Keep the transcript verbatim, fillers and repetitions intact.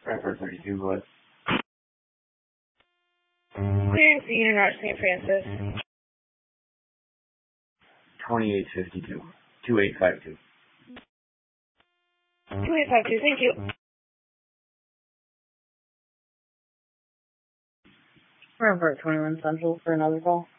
Frankfurt thirty-two, what? Clearance the unit Arch Saint Francis. twenty-eight fifty-two. two eight five two. two eight five two, thank you. Frankfurt twenty-one Central for another call.